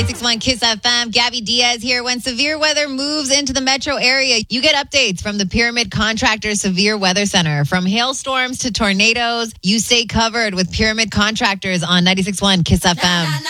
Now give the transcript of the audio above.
96.1 Kiss FM. Gabby Diaz here. When severe weather moves into the metro area, you get updates from the Pyramid Contractors Severe Weather Center. From hailstorms to tornadoes, you stay covered with Pyramid Contractors on 96.1 Kiss FM.